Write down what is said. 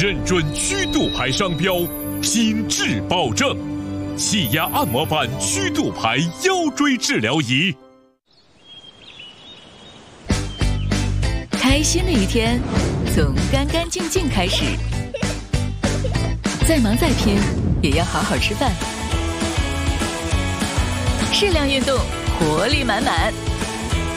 认准曲度牌商标，品质保证。气压按摩板曲度牌腰椎治疗仪。 开心的一天从干干净净开始，再忙再拼也要好好吃饭，适量运动，活力满满。